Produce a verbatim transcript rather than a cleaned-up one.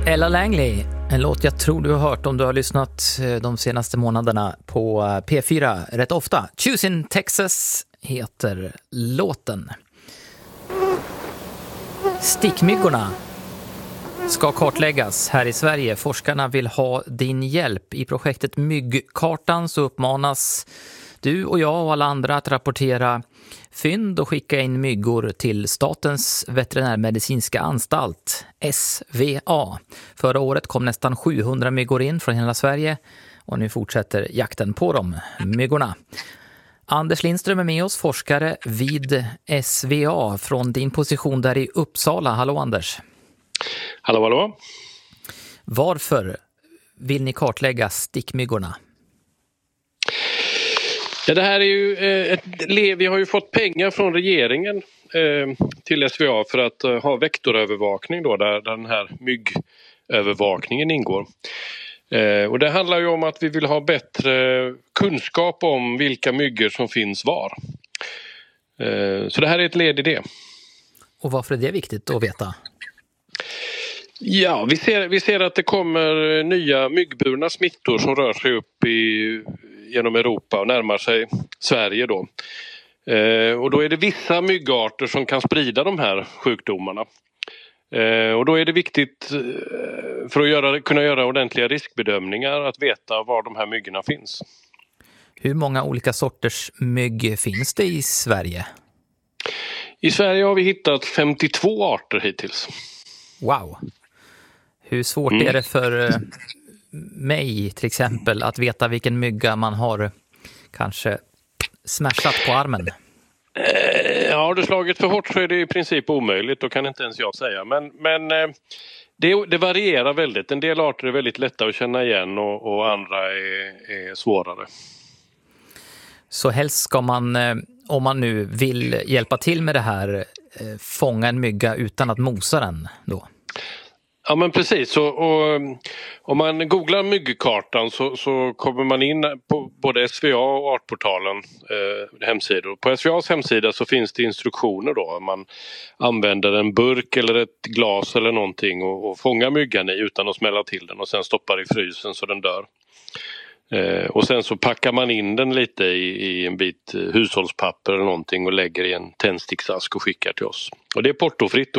Ella Langley, en låt jag tror du har hört om du har lyssnat de senaste månaderna på P fyra rätt ofta. Choosing Texas heter låten. Stickmyggorna ska kartläggas här i Sverige. Forskarna vill ha din hjälp. I projektet Myggkartan så uppmanas du och jag och alla andra att rapportera fynd och skicka in myggor till Statens veterinärmedicinska anstalt, S V A. Förra året kom nästan sjuhundra myggor in från hela Sverige och nu fortsätter jakten på de myggorna. Anders Lindström är med oss, forskare vid S V A från din position där i Uppsala. Hallå Anders. Hallå, hallå. Varför vill ni kartlägga stickmyggorna? Ja, det här är ju ett, vi har ju fått pengar från regeringen eh, till S V A för att eh, ha vektorövervakning då, där, där den här myggövervakningen ingår. Eh, och det handlar ju om att vi vill ha bättre kunskap om vilka myggor som finns var. Eh, så det här är ett led i det. Och varför är det viktigt att veta? Ja, vi ser, vi ser att det kommer nya myggburna smittor som rör sig upp i, genom Europa och närmar sig Sverige då. Eh, och då är det vissa myggarter som kan sprida de här sjukdomarna. Eh, och då är det viktigt eh, för att göra, kunna göra ordentliga riskbedömningar att veta var de här myggorna finns. Hur många olika sorters mygg finns det i Sverige? I Sverige har vi hittat femtiotvå arter hittills. Wow! Hur svårt Mm. är det för mig till exempel att veta vilken mygga man har kanske smashat på armen? Ja, har du slagit för hårt så är det i princip omöjligt, då kan inte ens jag säga. Men, men det, det varierar väldigt. En del arter är väldigt lätta att känna igen och, och andra är, är svårare. Så helst ska man, om man nu vill hjälpa till med det här, fånga en mygga utan att mosa den då? Ja, men precis. Och, och, om man googlar myggkartan så, så kommer man in på både S V A och Artportalen eh, hemsidor. På S V A:s hemsida så finns det instruktioner då. Man använder en burk eller ett glas eller någonting och, och fångar myggan i utan att smälla till den och sen stoppar i frysen så den dör. Eh, och sen så packar man in den lite i, i en bit hushållspapper eller någonting och lägger i en tändsticksask och skickar till oss. Och det är portofritt.